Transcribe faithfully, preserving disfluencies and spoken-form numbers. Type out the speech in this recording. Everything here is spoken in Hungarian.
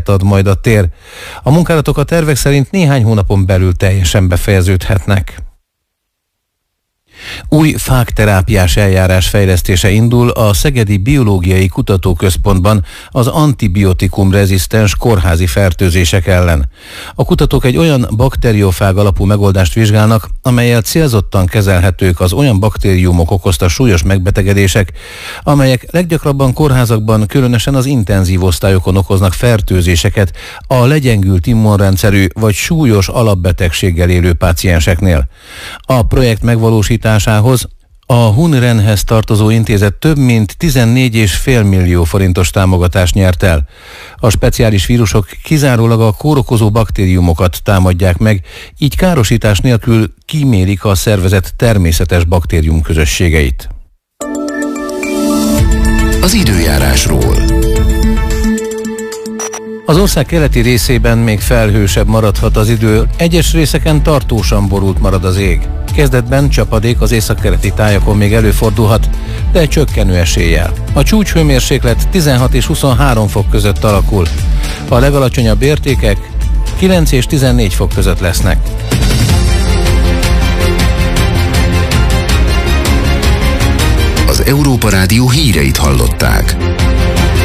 esélyeket ad majd a tér. A munkálatok a tervek szerint néhány hónapon belül teljesen befejeződhetnek. Új fákterápiás eljárás fejlesztése indul a Szegedi Biológiai Kutatóközpontban az antibiotikum-rezisztens kórházi fertőzések ellen. A kutatók egy olyan bakteriofág alapú megoldást vizsgálnak, amellyel célzottan kezelhetők az olyan baktériumok okozta súlyos megbetegedések, amelyek leggyakrabban kórházakban, különösen az intenzív osztályokon okoznak fertőzéseket a legyengült immunrendszerű vagy súlyos alapbetegséggel élő pácienseknél. A projekt megvalósítása a Hunrenhez tartozó intézet több mint tizennégy egész öt millió forintos támogatást nyert el. A speciális vírusok kizárólag a kórokozó baktériumokat támadják meg, így károsítás nélkül kímélik a szervezet természetes baktérium közösségeit. Az időjárásról. Az ország keleti részében még felhősebb maradhat az idő, egyes részeken tartósan borult marad az ég. Kezdetben csapadék az északkeleti tájakon még előfordulhat, de csökkenő eséllyel. A csúcshőmérséklet tizenhat és huszonhárom fok között alakul. A legalacsonyabb értékek kilenc és tizennégy fok között lesznek. Az Európa Rádió híreit hallották.